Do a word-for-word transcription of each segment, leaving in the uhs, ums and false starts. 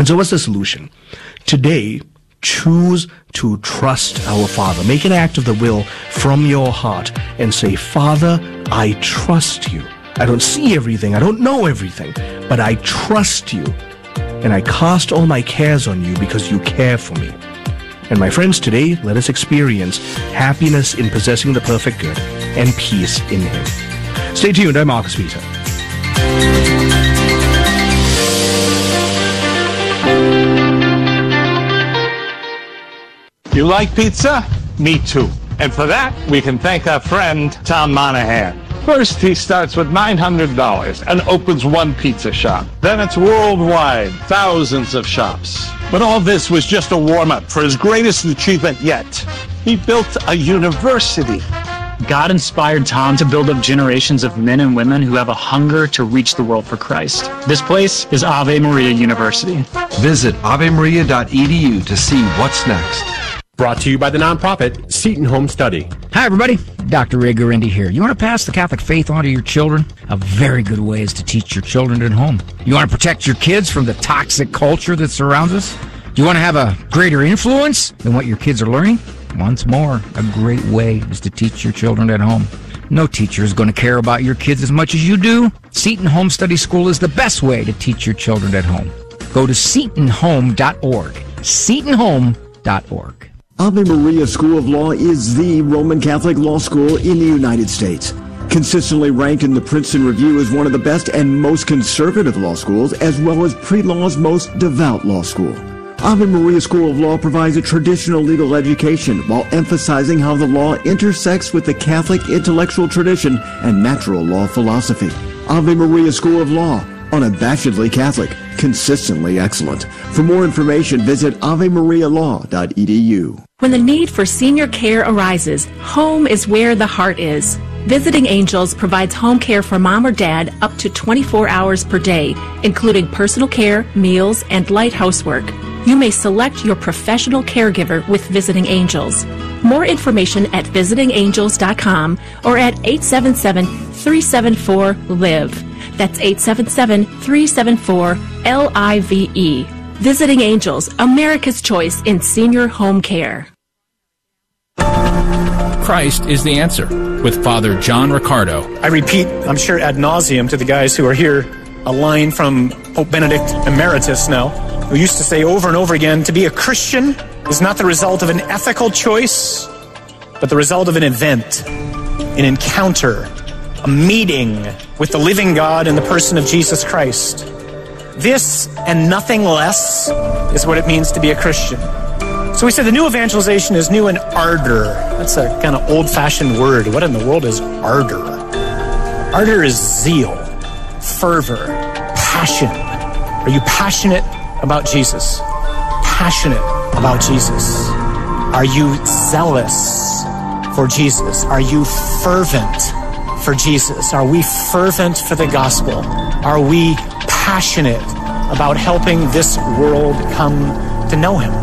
And so what's the solution? Today, choose to trust our Father. Make an act of the will from your heart and say, Father, I trust you. I don't see everything. I don't know everything, but I trust you. And I cast all my cares on you because you care for me. And my friends, today, let us experience happiness in possessing the perfect good and peace in Him. Stay tuned. I'm Marcus Peter. You like pizza? Me too. And for that, we can thank our friend, Tom Monahan. First, he starts with nine hundred dollars and opens one pizza shop. Then it's worldwide, thousands of shops. But all this was just a warm-up for his greatest achievement yet. He built a university. God inspired Tom to build up generations of men and women who have a hunger to reach the world for Christ. This place is Ave Maria University. Visit ave maria dot e d u to see what's next. Brought to you by the nonprofit Seton Home Study. Hi, everybody. Doctor Ray Guarendi here. You want to pass the Catholic faith on to your children? A very good way is to teach your children at home. You want to protect your kids from the toxic culture that surrounds us? Do you want to have a greater influence than what your kids are learning? Once more, a great way is to teach your children at home. No teacher is going to care about your kids as much as you do. Seton Home Study School is the best way to teach your children at home. Go to seton home dot org. seton home dot org. Ave Maria School of Law is the Roman Catholic law school in the United States. Consistently ranked in the Princeton Review as one of the best and most conservative law schools, as well as pre-law's most devout law school. Ave Maria School of Law provides a traditional legal education while emphasizing how the law intersects with the Catholic intellectual tradition and natural law philosophy. Ave Maria School of Law, unabashedly Catholic, consistently excellent. For more information, visit ave maria law dot e d u. When the need for senior care arises, home is where the heart is. Visiting Angels provides home care for mom or dad up to twenty-four hours per day, including personal care, meals, and light housework. You may select your professional caregiver with Visiting Angels. More information at visiting angels dot com or at eight seven seven, three seven four, L I V E. That's eight seven seven, three seven four, L I V E. Visiting Angels, America's choice in senior home care. Christ is the answer, with Father John Riccardo. I repeat, I'm sure ad nauseum to the guys who are here, a line from Pope Benedict Emeritus now, who used to say over and over again, to be a Christian is not the result of an ethical choice, but the result of an event, an encounter, a meeting with the living God in the person of Jesus Christ. This and nothing less is what it means to be a Christian. So we said the new evangelization is new in ardor. That's a kind of old-fashioned word. What in the world is ardor? Ardor is zeal, fervor, passion. Are you passionate about Jesus? Passionate about Jesus. Are you zealous for Jesus? Are you fervent for Jesus? Are we fervent for the gospel? Are we passionate about helping this world come to know Him?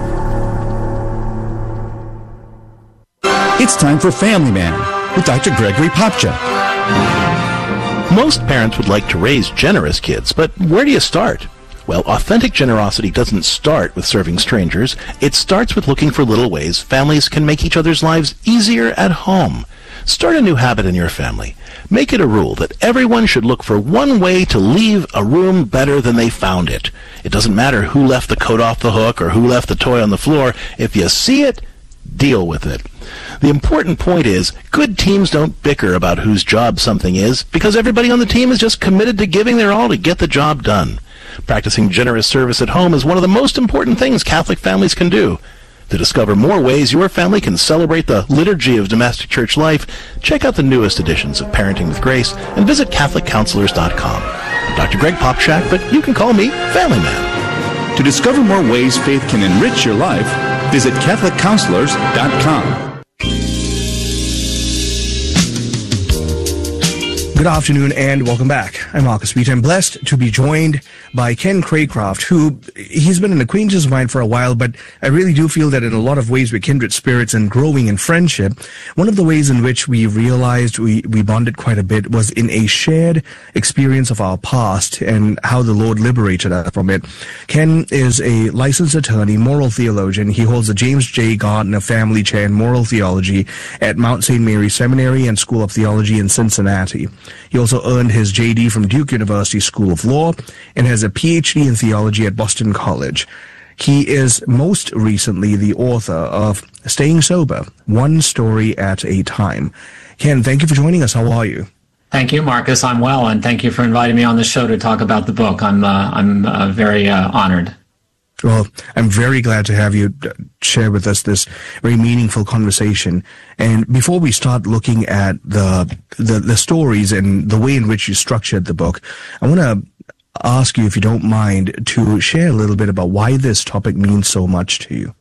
It's time for Family Man with Doctor Gregory Popcak. Most parents would like to raise generous kids, but where do you start? Well, authentic generosity doesn't start with serving strangers. It starts with looking for little ways families can make each other's lives easier at home. Start a new habit in your family. Make it a rule that everyone should look for one way to leave a room better than they found it. It doesn't matter who left the coat off the hook or who left the toy on the floor. If you see it, deal with it. The important point is, good teams don't bicker about whose job something is, because everybody on the team is just committed to giving their all to get the job done. Practicing generous service at home is one of the most important things Catholic families can do. To discover more ways your family can celebrate the liturgy of domestic church life, check out the newest editions of Parenting with Grace and visit catholic counselors dot com. I'm Doctor Greg Popcak, but you can call me Family Man. To discover more ways faith can enrich your life, visit catholic counselors dot com. Good afternoon and welcome back. I'm Marcus Beat. I'm blessed to be joined by Ken Craycraft, who he's been an acquaintance of mine for a while, but I really do feel that in a lot of ways we're kindred spirits and growing in friendship. One of the ways in which we realized we, we bonded quite a bit was in a shared experience of our past and how the Lord liberated us from it. Ken is a licensed attorney, moral theologian. He holds the James J. Gardner Family Chair in Moral Theology at Mount Saint Mary Seminary and School of Theology in Cincinnati. He also earned his J D from Duke University School of Law and has a P H D in theology at Boston College. He is most recently the author of Staying Sober, One Story at a Time. Ken, thank you for joining us. How are you? Thank you, Marcus. I'm well, and thank you for inviting me on the show to talk about the book. I'm uh, I'm uh, very uh, honored. Well, I'm very glad to have you share with us this very meaningful conversation. And before we start looking at the, the, the stories and the way in which you structured the book, I want to ask you, if you don't mind, to share a little bit about why this topic means so much to you.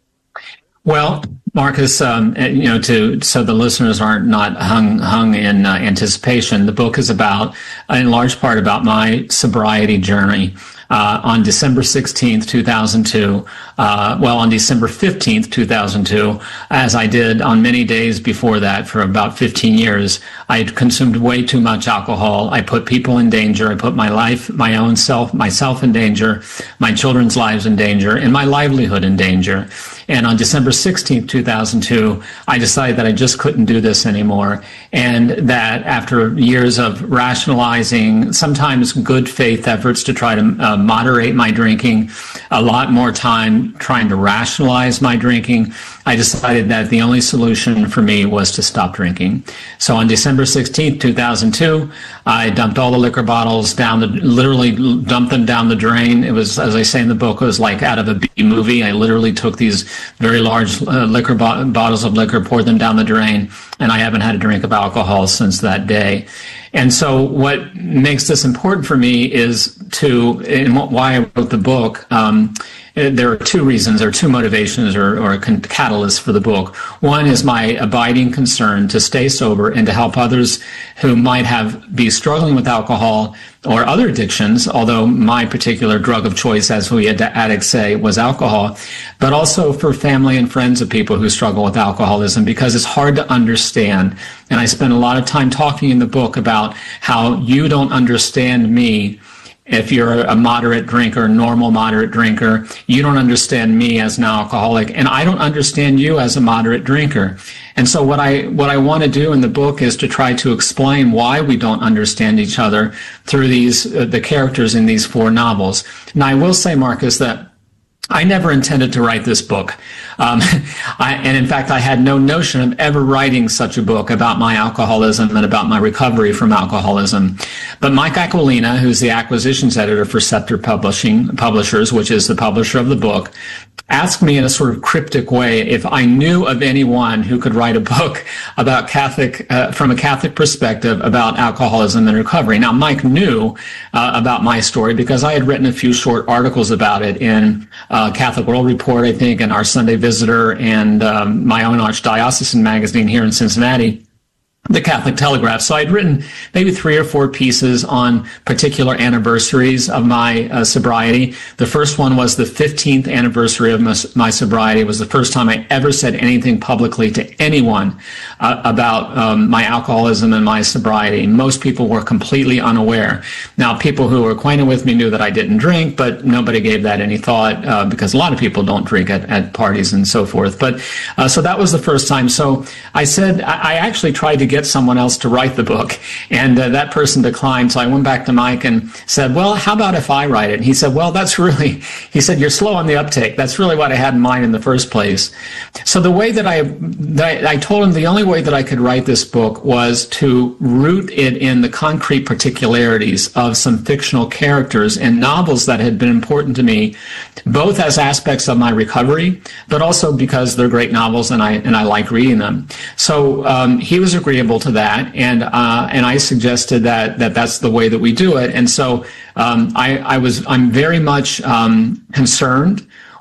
Well, Marcus, um, you know, to so the listeners aren't not hung hung in uh, anticipation, the book is about, in large part, about my sobriety journey. Uh, on December sixteenth, two thousand two, uh, well, on December fifteenth, two thousand two, as I did on many days before that for about fifteen years, I had consumed way too much alcohol. I put people in danger. I put my life, my own self, myself in danger, my children's lives in danger, and my livelihood in danger. And on December sixteenth, two thousand two, I decided that I just couldn't do this anymore. And that after years of rationalizing, sometimes good faith efforts to try to uh, moderate my drinking, a lot more time trying to rationalize my drinking, I decided that the only solution for me was to stop drinking. So on December sixteenth, two thousand two, I dumped all the liquor bottles down the, literally dumped them down the drain. It was, as I say in the book, it was like out of a B movie. I literally took these very large uh, liquor bo- bottles of liquor, poured them down the drain, and I haven't had a drink of alcohol since that day. And so what makes this important for me is to, and why I wrote the book, um, there are two reasons, or two motivations, or, or catalysts for the book. One is my abiding concern to stay sober and to help others who might have be struggling with alcohol or other addictions, although my particular drug of choice, as we addicts say, was alcohol, but also for family and friends of people who struggle with alcoholism, because it's hard to understand. And I spend a lot of time talking in the book about how you don't understand me. If you're a moderate drinker, normal moderate drinker, you don't understand me as an alcoholic, and I don't understand you as a moderate drinker. And so what I what I want to do in the book is to try to explain why we don't understand each other through these uh, the characters in these four novels. Now, I will say, Marcus, that I never intended to write this book. Um, I, and in fact, I had no notion of ever writing such a book about my alcoholism and about my recovery from alcoholism. But Mike Aquilina, who's the acquisitions editor for Scepter Publishing Publishers, which is the publisher of the book, asked me in a sort of cryptic way if I knew of anyone who could write a book about Catholic, uh, from a Catholic perspective, about alcoholism and recovery. Now, Mike knew uh, about my story because I had written a few short articles about it in uh, Catholic World Report, I think, and Our Sunday Visitor, and um, my own Archdiocesan magazine here in Cincinnati, the Catholic Telegraph. So I'd written maybe three or four pieces on particular anniversaries of my uh, sobriety. The first one was the fifteenth anniversary of my, my sobriety. It was the first time I ever said anything publicly to anyone uh, about um, my alcoholism and my sobriety. Most people were completely unaware. Now, people who were acquainted with me knew that I didn't drink, but nobody gave that any thought uh, because a lot of people don't drink at, at parties and so forth. But uh, so that was the first time. So I said, I, I actually tried to get someone else to write the book, and uh, that person declined. So I went back to Mike and said, well, how about if I write it? And he said, well, that's really, he said, you're slow on the uptake. That's really what I had in mind in the first place. So the way that I, that I, I told him the only way that I could write this book was to root it in the concrete particularities of some fictional characters and novels that had been important to me, both as aspects of my recovery, but also because they're great novels and I, and I like reading them. So um, he was agreeable to that, and uh, and I suggested that that that's the way that we do it. And so um, I, I was I'm very much um, concerned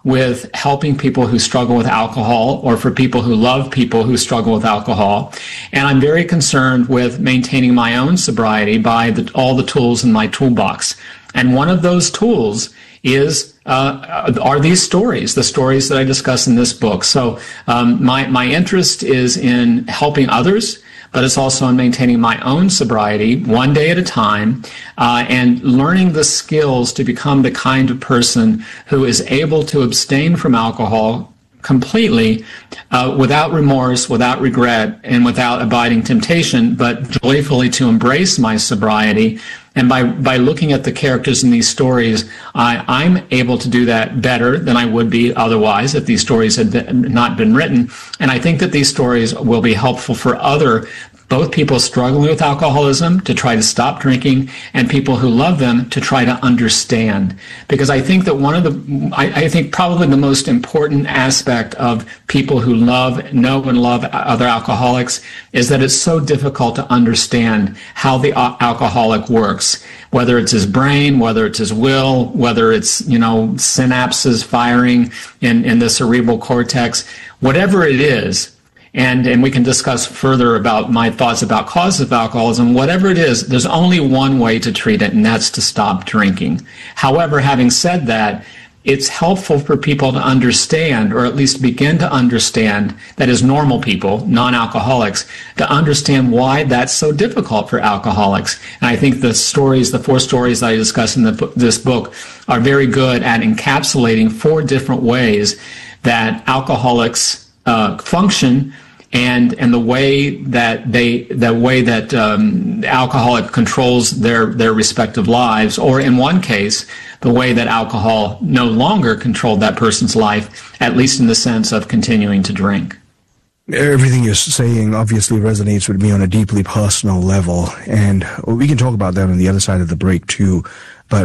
with helping people who struggle with alcohol or for people who love people who struggle with alcohol. And I'm very concerned with maintaining my own sobriety by the, all the tools in my toolbox. And one of those tools is uh, are these stories, the stories that I discuss in this book. So um, my, my interest is in helping others, but it's also in maintaining my own sobriety one day at a time, uh, and learning the skills to become the kind of person who is able to abstain from alcohol completely, uh, without remorse, without regret, and without abiding temptation, but joyfully to embrace my sobriety. And by, by looking at the characters in these stories, I, I'm able to do that better than I would be otherwise if these stories had been, not been written. And I think that these stories will be helpful for other, both people struggling with alcoholism to try to stop drinking and people who love them to try to understand. Because I think that one of the, I, I think probably the most important aspect of people who love, know and love other alcoholics is that it's so difficult to understand how the alcoholic works, whether it's his brain, whether it's his will, whether it's, you know, synapses firing in, in the cerebral cortex, whatever it is. And, and we can discuss further about my thoughts about causes of alcoholism. Whatever it is, there's only one way to treat it, and that's to stop drinking. However, having said that, it's helpful for people to understand, or at least begin to understand, that as normal people, non-alcoholics, to understand why that's so difficult for alcoholics. And I think the stories, the four stories that I discuss in the, this book, are very good at encapsulating four different ways that alcoholics uh, function, and and the way that they the way that um, alcoholic controls their their respective lives, or in one case, the way that alcohol no longer controlled that person's life, at least in the sense of continuing to drink. Everything you're saying obviously resonates with me on a deeply personal level, and we can talk about that on the other side of the break too. But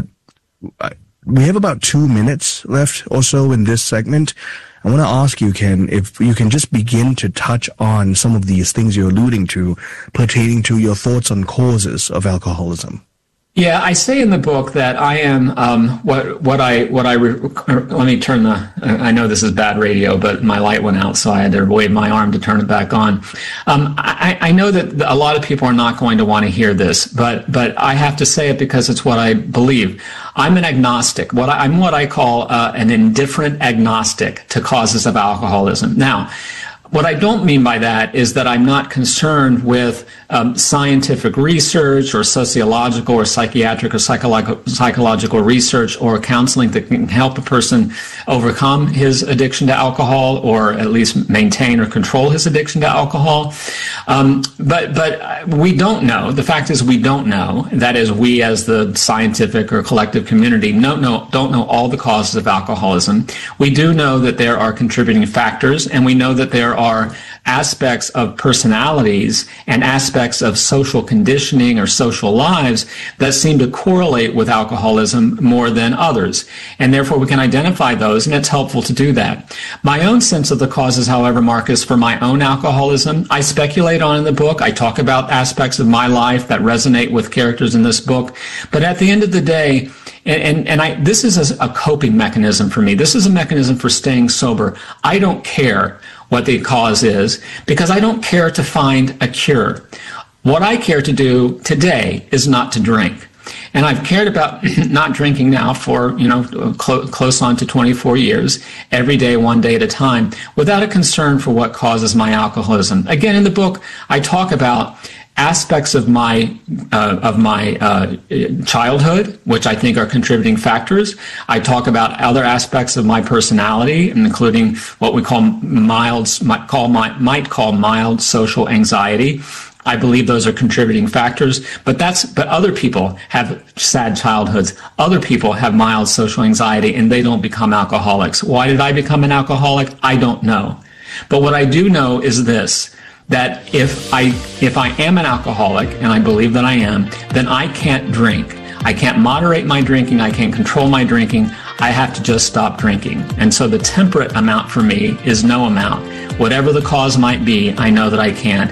we have about two minutes left or so in this segment. I want to ask you, Ken, if you can just begin to touch on some of these things you're alluding to pertaining to your thoughts on causes of alcoholism. Yeah, I say in the book that I am um, what what I what I re- let me turn the. I know this is bad radio, but my light went out, so I had to wave my arm to turn it back on. Um, I, I know that a lot of people are not going to want to hear this, but but I have to say it because it's what I believe. I'm an agnostic. What I, I'm what I call uh, an indifferent agnostic to causes of alcoholism. Now, what I don't mean by that is that I'm not concerned with um, scientific research or sociological or psychiatric or psycholo- psychological research or counseling that can help a person overcome his addiction to alcohol, or at least maintain or control his addiction to alcohol. Um, but but we don't know. The fact is we don't know. That is, we as the scientific or collective community don't know, don't know all the causes of alcoholism. We do know that there are contributing factors, and we know that there are aspects of personalities and aspects of social conditioning or social lives that seem to correlate with alcoholism more than others. And therefore we can identify those, and it's helpful to do that. My own sense of the causes, however, Marcus, for my own alcoholism, I speculate on in the book. I talk about aspects of my life that resonate with characters in this book. But at the end of the day, And, and, and I, this is a, a coping mechanism for me. This is a mechanism for staying sober. I don't care what the cause is, because I don't care to find a cure. What I care to do today is not to drink. And I've cared about not drinking now for, you know, clo- close on to twenty-four years, every day, one day at a time, without a concern for what causes my alcoholism. Again, in the book, I talk about aspects of my uh, of my uh, childhood, which I think are contributing factors. I talk about other aspects of my personality, including what we call mild, might call might call mild social anxiety. I believe those are contributing factors, but that's but other people have sad childhoods. Other people have mild social anxiety, and they don't become alcoholics. Why did I become an alcoholic? I don't know. But what I do know is this: that if I if I am an alcoholic, and I believe that I am, then I can't drink. I can't moderate my drinking. I can't control my drinking. I have to just stop drinking. And so the temperate amount for me is no amount. Whatever the cause might be, I know that I can't.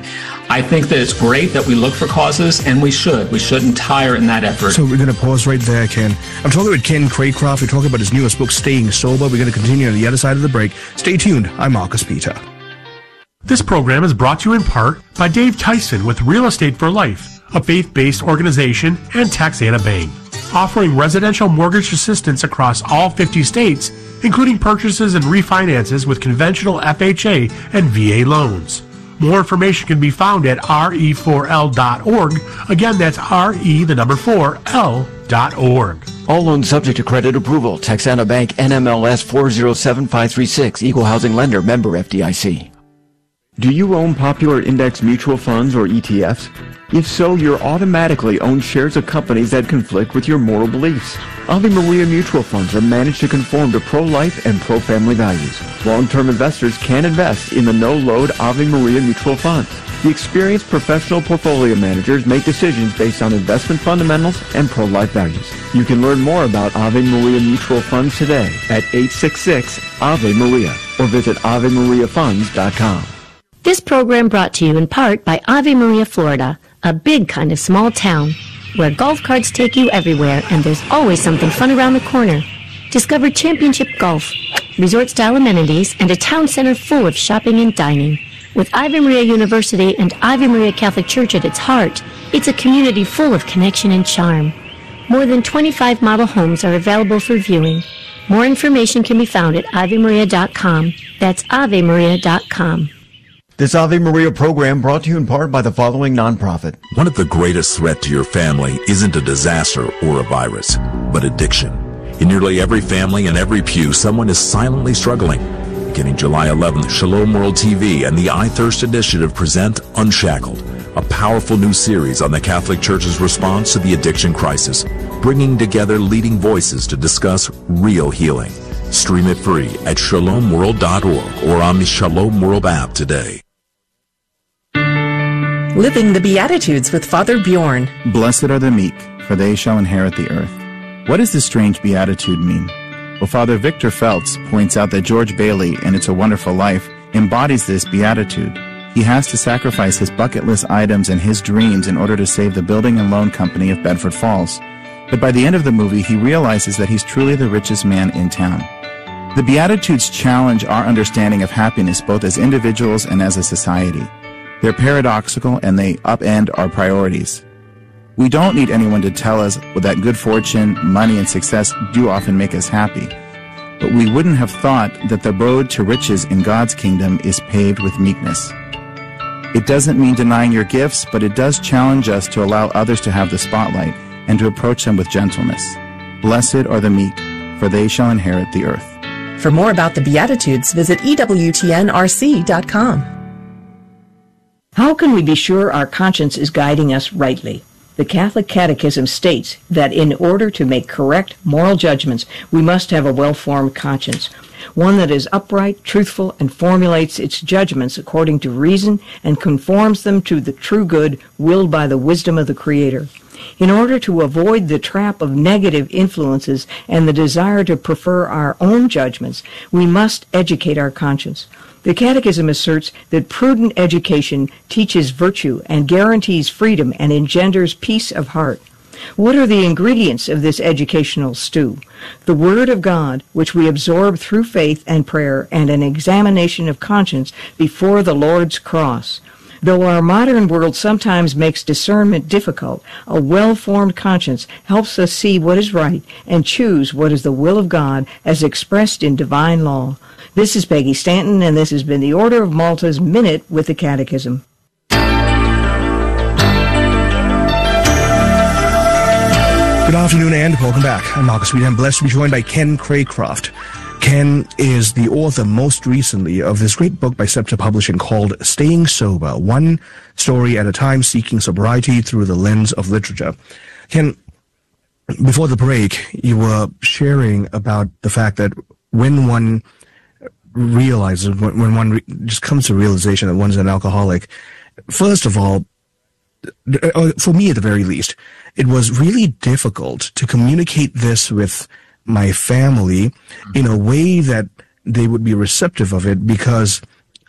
I think that it's great that we look for causes, and we should. We shouldn't tire in that effort. So we're going to pause right there, Ken. I'm talking with Ken Craycroft. We're talking about his newest book, Staying Sober. We're going to continue on the other side of the break. Stay tuned. I'm Marcus Peter. This program is brought to you in part by Dave Tyson with Real Estate for Life, a faith-based organization, and Taxana Bank, offering residential mortgage assistance across all fifty states, including purchases and refinances with conventional F H A and V A loans. More information can be found at R E four L dot org. Again, that's R E, the number four, L dot org. All loans subject to credit approval. Texana Bank, N M L S four zero seven five three six. Equal housing lender. Member F D I C. Do you own popular index mutual funds or E T Fs? If so, you're automatically own shares of companies that conflict with your moral beliefs. Ave Maria mutual funds are managed to conform to pro-life and pro-family values. Long-term investors can invest in the no-load Ave Maria mutual funds. The experienced professional portfolio managers make decisions based on investment fundamentals and pro-life values. You can learn more about Ave Maria mutual funds today at eight six six Ave Maria or visit ave maria funds dot com. This program brought to you in part by Ave Maria, Florida, a big kind of small town where golf carts take you everywhere and there's always something fun around the corner. Discover championship golf, resort-style amenities, and a town center full of shopping and dining. With Ave Maria University and Ave Maria Catholic Church at its heart, it's a community full of connection and charm. More than twenty-five model homes are available for viewing. More information can be found at ave maria dot com. That's ave maria dot com. This Ave Maria program brought to you in part by the following nonprofit. One of the greatest threats to your family isn't a disaster or a virus, but addiction. In nearly every family and every pew, someone is silently struggling. Beginning July eleventh, Shalom World T V and the I Thirst Initiative present Unshackled, a powerful new series on the Catholic Church's response to the addiction crisis, bringing together leading voices to discuss real healing. Stream it free at shalom world dot org or on the Shalom World app today. Living the Beatitudes with Father Bjorn. Blessed are the meek, for they shall inherit the earth. What does this strange beatitude mean? Well, Father Victor Feltz points out that George Bailey, in It's a Wonderful Life, embodies this beatitude. He has to sacrifice his bucket list items and his dreams in order to save the building and loan company of Bedford Falls. But by the end of the movie, he realizes that he's truly the richest man in town. The Beatitudes challenge our understanding of happiness both as individuals and as a society. They're paradoxical and they upend our priorities. We don't need anyone to tell us that good fortune, money, and success do often make us happy. But we wouldn't have thought that the road to riches in God's kingdom is paved with meekness. It doesn't mean denying your gifts, but it does challenge us to allow others to have the spotlight and to approach them with gentleness. Blessed are the meek, for they shall inherit the earth. For more about the Beatitudes, visit E W T N R C dot com. How can we be sure our conscience is guiding us rightly? The Catholic Catechism states that in order to make correct moral judgments, we must have a well-formed conscience, one that is upright, truthful, and formulates its judgments according to reason and conforms them to the true good willed by the wisdom of the Creator. In order to avoid the trap of negative influences and the desire to prefer our own judgments, we must educate our conscience. The Catechism asserts that prudent education teaches virtue and guarantees freedom and engenders peace of heart. What are the ingredients of this educational stew? The Word of God, which we absorb through faith and prayer and an examination of conscience before the Lord's cross. Though our modern world sometimes makes discernment difficult, a well-formed conscience helps us see what is right and choose what is the will of God as expressed in divine law. This is Peggy Stanton, and this has been the Order of Malta's Minute with the Catechism. Good afternoon and welcome back. I'm Marcus Reed. I'm blessed to be joined by Ken Craycroft. Ken is the author most recently of this great book by Scepter Publishing called Staying Sober, One Story at a Time, Seeking Sobriety Through the Lens of Literature. Ken, before the break, you were sharing about the fact that when one realizes, when, when one re- just comes to realization that one's an alcoholic, first of all, for me at the very least, it was really difficult to communicate this with my family in a way that they would be receptive of it, because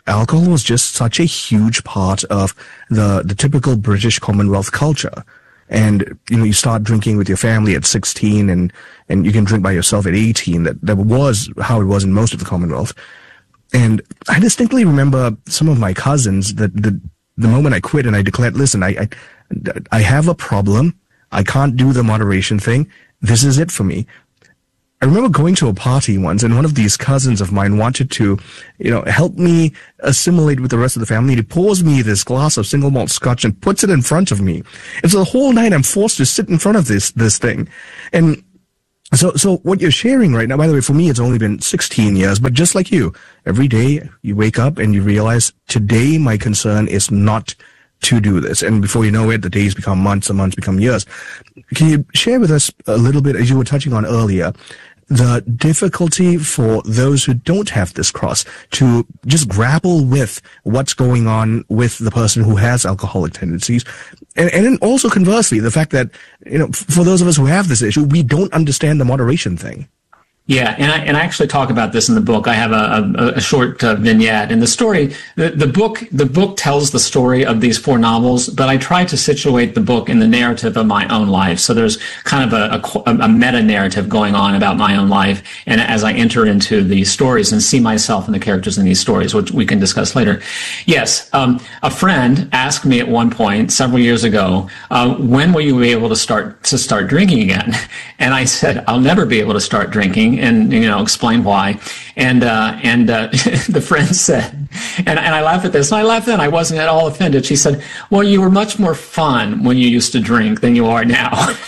alcohol was just such a huge part of the, the typical British Commonwealth culture. And, you know, you start drinking with your family at sixteen and, and you can drink by yourself at eighteen. That, that was how it was in most of the Commonwealth. And I distinctly remember some of my cousins that the, the moment I quit and I declared, listen, I, I, I have a problem. I can't do the moderation thing. This is it for me. I remember going to a party once and one of these cousins of mine wanted to, you know, help me assimilate with the rest of the family. He pours me this glass of single malt scotch and puts it in front of me. And so the whole night I'm forced to sit in front of this, this thing. And so, so what you're sharing right now, by the way, for me, it's only been sixteen years, but just like you, every day you wake up and you realize today my concern is not to do this. And before you know it, the days become months and months become years. Can you share with us a little bit, as you were touching on earlier, the difficulty for those who don't have this cross to just grapple with what's going on with the person who has alcoholic tendencies? And, and then also conversely, the fact that, you know, for those of us who have this issue, we don't understand the moderation thing. Yeah, and I, and I actually talk about this in the book. I have a, a, a short uh, vignette. And the story, the, the book, the book tells the story of these four novels, but I try to situate the book in the narrative of my own life. So there's kind of a, a, a meta-narrative going on about my own life. And as I enter into these stories and see myself and the characters in these stories, which we can discuss later. Yes, um, a friend asked me at one point several years ago, uh, when will you be able to start, to start drinking again? And I said, I'll never be able to start drinking. And, you know, explain why. And, uh, and, uh, the friend said, and, and I laughed at this, and I laughed then, I wasn't at all offended. She said, well, you were much more fun when you used to drink than you are now.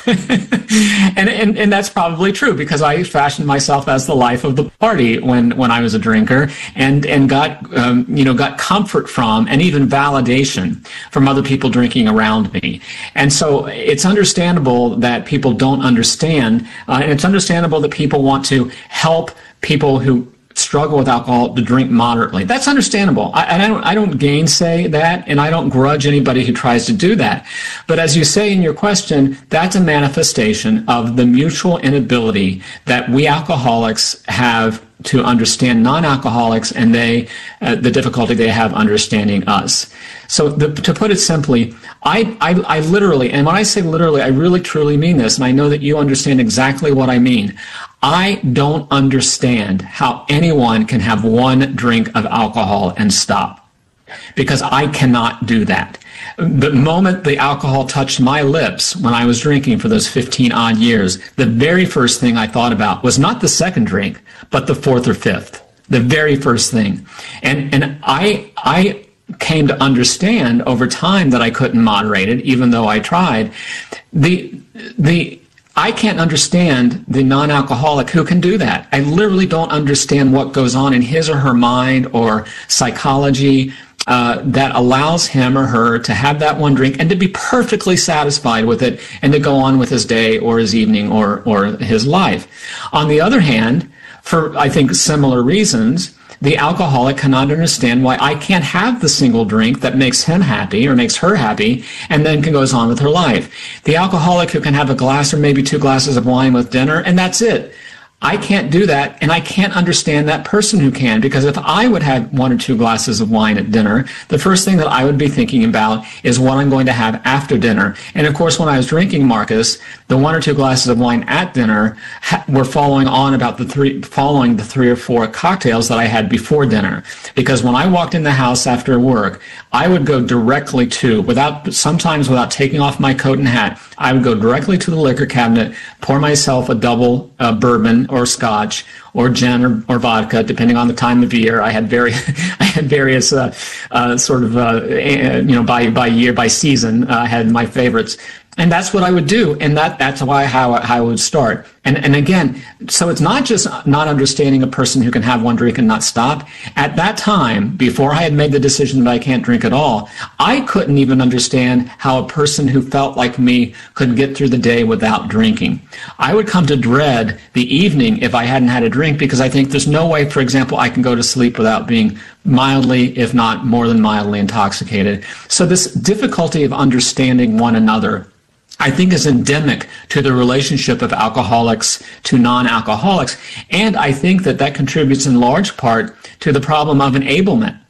and, and, and that's probably true, because I fashioned myself as the life of the party when, when I was a drinker, and, and got, um, you know, got comfort from and even validation from other people drinking around me. And so it's understandable that people don't understand, uh, and it's understandable that people want to help people who struggle with alcohol to drink moderately. That's understandable. I, and I don't, I don't gainsay that, and I don't grudge anybody who tries to do that. But as you say in your question, that's a manifestation of the mutual inability that we alcoholics have to understand non-alcoholics, and they, uh, the difficulty they have understanding us. So the, to put it simply, I, I, I literally, and when I say literally, I really truly mean this, and I know that you understand exactly what I mean. I don't understand how anyone can have one drink of alcohol and stop, because I cannot do that. The moment the alcohol touched my lips when I was drinking for those fifteen odd years, the very first thing I thought about was not the second drink, but the fourth or fifth. The very first thing. And, and I, I, came to understand over time that I couldn't moderate it, even though I tried. The, the, I can't understand the non-alcoholic who can do that. I literally don't understand what goes on in his or her mind or psychology uh, that allows him or her to have that one drink and to be perfectly satisfied with it and to go on with his day or his evening or, or his life. On the other hand, for, I think, similar reasons, the alcoholic cannot understand why I can't have the single drink that makes him happy or makes her happy and then can goes on with her life. The alcoholic who can have a glass or maybe two glasses of wine with dinner, and that's it. I can't do that, and I can't understand that person who can, because if I would have one or two glasses of wine at dinner, the first thing that I would be thinking about is what I'm going to have after dinner. And of course, when I was drinking, Marcus, the one or two glasses of wine at dinner ha- were following on about the three, following the three or four cocktails that I had before dinner. Because when I walked in the house after work, I would go directly to, without, sometimes without taking off my coat and hat, I would go directly to the liquor cabinet, pour myself a double uh, bourbon or scotch or gin or, or vodka, depending on the time of year. I had very, I had various uh, uh, sort of, uh, you know, by by year, by season, uh, I had my favorites. And that's what I would do, and that that's why how, how I would start. And and again, so it's not just not understanding a person who can have one drink and not stop. At that time, before I had made the decision that I can't drink at all, I couldn't even understand how a person who felt like me could get through the day without drinking. I would come to dread the evening if I hadn't had a drink, because I think there's no way, for example, I can go to sleep without being mildly, if not more than mildly, intoxicated. So this difficulty of understanding one another, I think, is endemic to the relationship of alcoholics to non-alcoholics. And I think that that contributes in large part to the problem of enablement.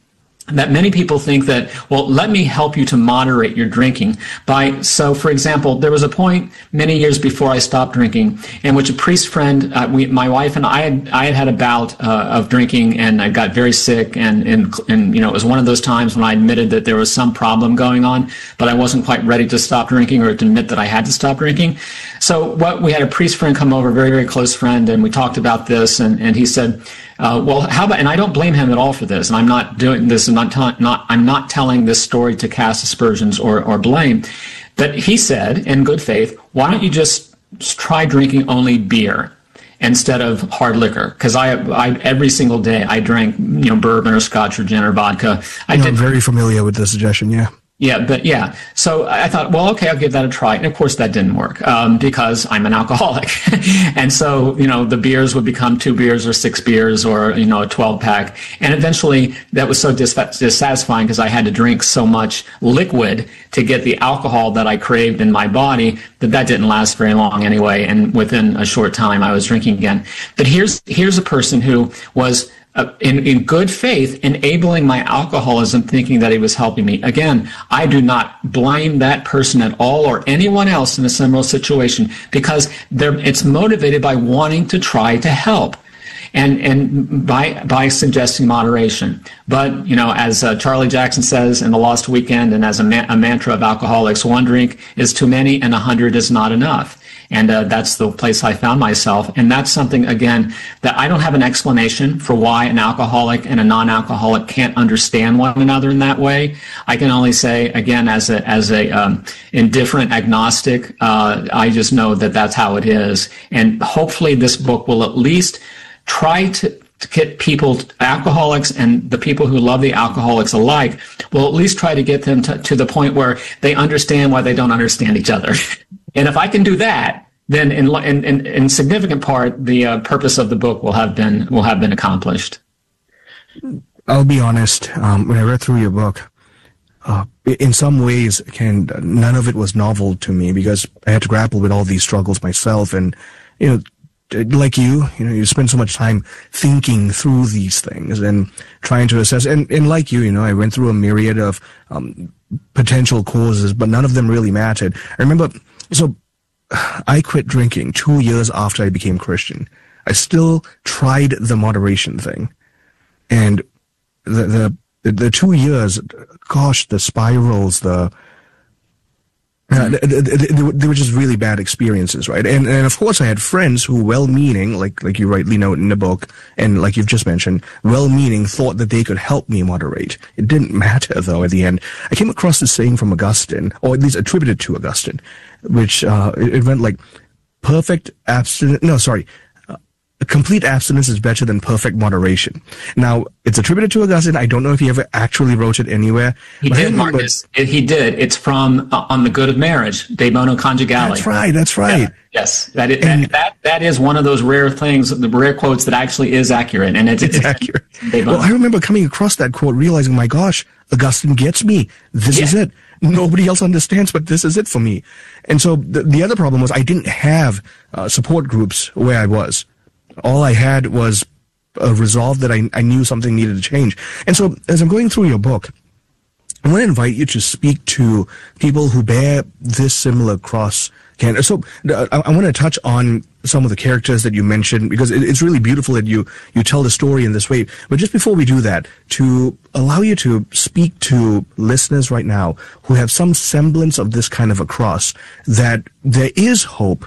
that many people think that, well, let me help you to moderate your drinking. By so, for example, there was a point many years before I stopped drinking in which a priest friend, uh, we, my wife and I had I had had a bout uh, of drinking, and I got very sick, and, and and you know it was one of those times when I admitted that there was some problem going on, but I wasn't quite ready to stop drinking or to admit that I had to stop drinking. So what we had a priest friend come over, a very very close friend, and we talked about this, and and he said, Uh, well, how about, and I don't blame him at all for this, and I'm not doing this, and not, t- not, I'm not telling this story to cast aspersions or, or blame, but he said, in good faith, why don't you just try drinking only beer instead of hard liquor? Because I, I, every single day, I drank, you know, bourbon or scotch or gin or vodka. I You know, did, I'm very familiar with the suggestion, yeah. Yeah, but yeah. So I thought, well, okay, I'll give that a try. And of course that didn't work, um, because I'm an alcoholic. And so, you know, the beers would become two beers or six beers or, you know, a twelve pack. And eventually that was so dis- dissatisfying because I had to drink so much liquid to get the alcohol that I craved in my body that that didn't last very long anyway. And within a short time I was drinking again. But here's, here's a person who was Uh, in, in good faith, enabling my alcoholism, thinking that he was helping me. Again, I do not blame that person at all or anyone else in a similar situation because they're, it's motivated by wanting to try to help and, and by, by suggesting moderation. But, you know, as uh, Charlie Jackson says in The Lost Weekend and as a, ma- a mantra of alcoholics, one drink is too many and a hundred is not enough. And uh, that's the place I found myself. And that's something, again, that I don't have an explanation for why an alcoholic and a non-alcoholic can't understand one another in that way. I can only say, again, as a as a um, indifferent agnostic, uh, I just know that that's how it is. And hopefully this book will at least try to to get people, alcoholics and the people who love the alcoholics alike, will at least try to get them to, to the point where they understand why they don't understand each other. And if I can do that, then in in, in, in significant part, the uh, purpose of the book will have been will have been accomplished. I'll be honest. Um, when I read through your book, uh, in some ways, Ken, none of it was novel to me because I had to grapple with all these struggles myself, and you know. Like you, you know, you spend so much time thinking through these things and trying to assess. And, and like you, you know, I went through a myriad of um, potential causes, but none of them really mattered. I remember, so I quit drinking two years after I became Christian. I still tried the moderation thing. And the, the, the two years, gosh, the spirals, the, Uh, they, they, they were just really bad experiences, right? And and of course, I had friends who, well-meaning, like like you rightly note in the book, and like you've just mentioned, well-meaning, thought that they could help me moderate. It didn't matter, though. At the end, I came across this saying from Augustine, or at least attributed to Augustine, which uh, it, it went like, "Perfect abstinence." No, sorry. Complete abstinence is better than perfect moderation. Now, it's attributed to Augustine. I don't know if he ever actually wrote it anywhere. He did, Marcus. It, he did. It's from uh, On the Good of Marriage, De Bono Conjugale. That's right. That's right. Yeah, yes. That is, and, that, that that is one of those rare things, the rare quotes that actually is accurate. And it's, it's, it's accurate. Well, I remember coming across that quote, realizing, my gosh, Augustine gets me. This yeah. is it. Nobody else understands, but this is it for me. And so the, the other problem was I didn't have uh, support groups where I was. All I had was a resolve that I, I knew something needed to change. And so as I'm going through your book, I want to invite you to speak to people who bear this similar cross. So uh, I, I want to touch on some of the characters that you mentioned because it, it's really beautiful that you, you tell the story in this way. But just before we do that, to allow you to speak to listeners right now who have some semblance of this kind of a cross, that there is hope.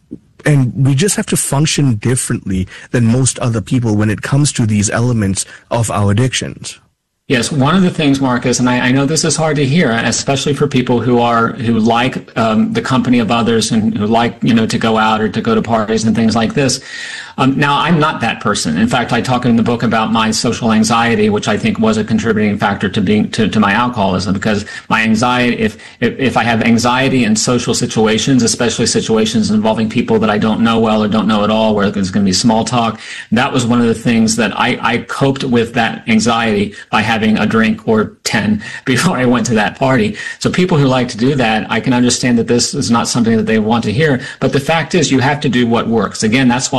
And we just have to function differently than most other people when it comes to these elements of our addictions. Yes, one of the things, Marcus, and I, I know this is hard to hear, especially for people who are who like um, the company of others and who like, you know, to go out or to go to parties and things like this. Um, now, I'm not that person. In fact, I talk in the book about my social anxiety, which I think was a contributing factor to being to, to my alcoholism, because my anxiety, if, if if I have anxiety in social situations, especially situations involving people that I don't know well or don't know at all, where there's going to be small talk, that was one of the things that I, I coped with that anxiety by having a drink or ten before I went to that party. So people who like to do that, I can understand that this is not something that they want to hear. But the fact is, you have to do what works. Again, that's why I'm a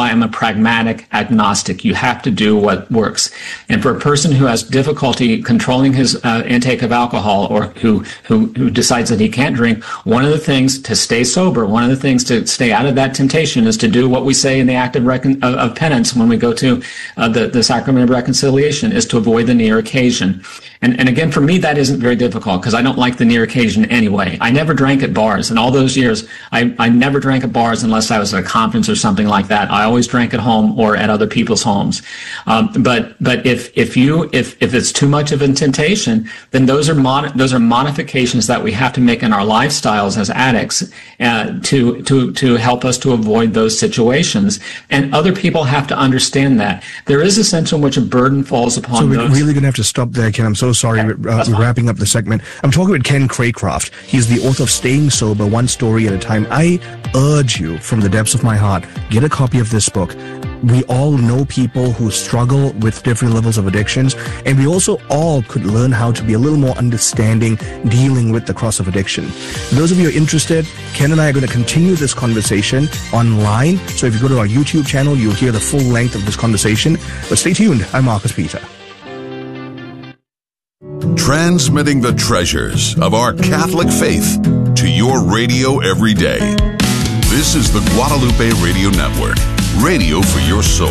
pragmatic agnostic. You have to do what works. And for a person who has difficulty controlling his uh, intake of alcohol, or who, who who decides that he can't drink, one of the things to stay sober, one of the things to stay out of that temptation is to do what we say in the act of, recon- of, of penance when we go to uh, the, the sacrament of reconciliation, is to avoid the near occasion. And, and again, for me, that isn't very difficult because I don't like the near occasion anyway. I never drank at bars. In all those years, I, I never drank at bars unless I was at a conference or something like that. I always drank at home or at other people's homes. Um, but but if if you if if it's too much of a temptation, then those are mod- those are modifications that we have to make in our lifestyles as addicts uh, to to to help us to avoid those situations. And other people have to understand that there is a sense in which a burden falls upon. So we're those. really going to have to stop there, Ken. I'm so sorry. Okay, we're, uh, we're wrapping up the segment. I'm talking with Ken Craycraft. He's the author of Staying Sober, One Story at a Time. I urge you from the depths of my heart, get a copy of this book. We all know people who struggle with different levels of addictions, and we also all could learn how to be a little more understanding dealing with the cross of addiction. For those of you who are interested, Ken and I are going to continue this conversation online. So if you go to our YouTube channel, you'll hear the full length of this conversation. But stay tuned. I'm Marcus Peter. Transmitting the treasures of our Catholic faith to your radio every day. This is the Guadalupe Radio Network, radio for your soul.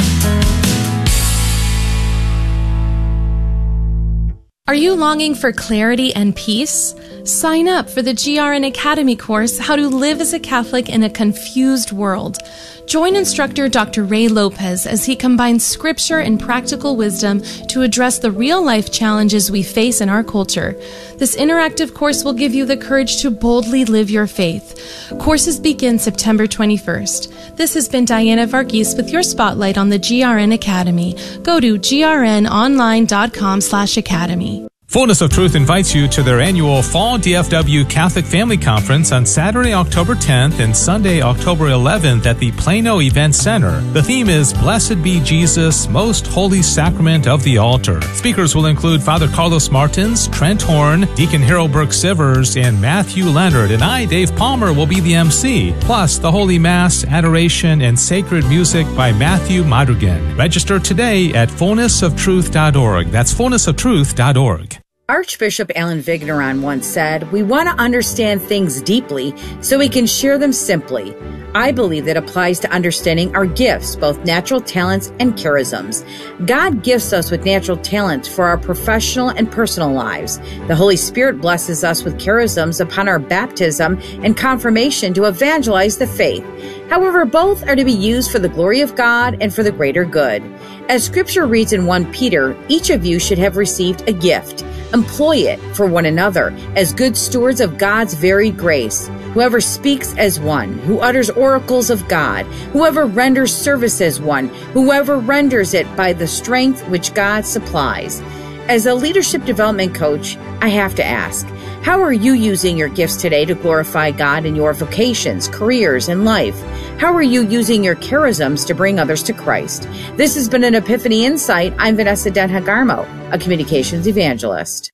Are you longing for clarity and peace? Sign up for the G R N Academy course, How to Live as a Catholic in a Confused World. Join instructor Doctor Ray Lopez as he combines scripture and practical wisdom to address the real-life challenges we face in our culture. This interactive course will give you the courage to boldly live your faith. Courses begin September twenty-first. This has been Diana Varghese with your spotlight on the G R N Academy. Go to grnonline.com slash academy. Fullness of Truth invites you to their annual Fall D F W Catholic Family Conference on Saturday, October tenth and Sunday, October eleventh at the Plano Event Center. The theme is Blessed be Jesus, Most Holy Sacrament of the Altar. Speakers will include Father Carlos Martins, Trent Horn, Deacon Harold Burke-Sivers, and Matthew Leonard, and I, Dave Palmer, will be the M C. Plus, the Holy Mass, Adoration, and Sacred Music by Matthew Madrigan. Register today at fullness of truth dot org. That's fullness of truth dot org. Archbishop Alan Vigneron once said, "We want to understand things deeply so we can share them simply." I believe that applies to understanding our gifts, both natural talents and charisms. God gifts us with natural talents for our professional and personal lives. The Holy Spirit blesses us with charisms upon our baptism and confirmation to evangelize the faith. However, both are to be used for the glory of God and for the greater good. As Scripture reads in First Peter, each of you should have received a gift. Employ it for one another as good stewards of God's varied grace. Whoever speaks as one, who utters oracles of God, whoever renders service as one, whoever renders it by the strength which God supplies. As a leadership development coach, I have to ask, how are you using your gifts today to glorify God in your vocations, careers, and life? How are you using your charisms to bring others to Christ? This has been an Epiphany Insight. I'm Vanessa Denha-Garmo, a communications evangelist.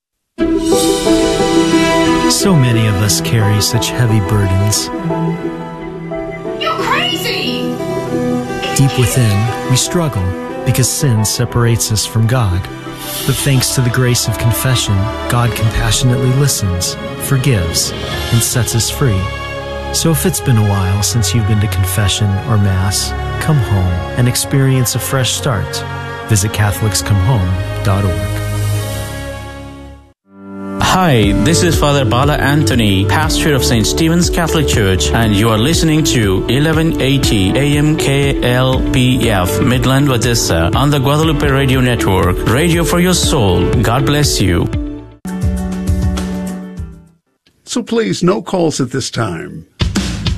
So many of us carry such heavy burdens. You're crazy! Deep within, we struggle because sin separates us from God. But thanks to the grace of confession, God compassionately listens, forgives, and sets us free. So if it's been a while since you've been to confession or Mass, come home and experience a fresh start. Visit Catholics Come Home dot org. Hi, this is Father Bala Anthony, pastor of Saint Stephen's Catholic Church, and you are listening to eleven eighty A M K L P F, Midland, Odessa, on the Guadalupe Radio Network, radio for your soul. God bless you. So please, no calls at this time.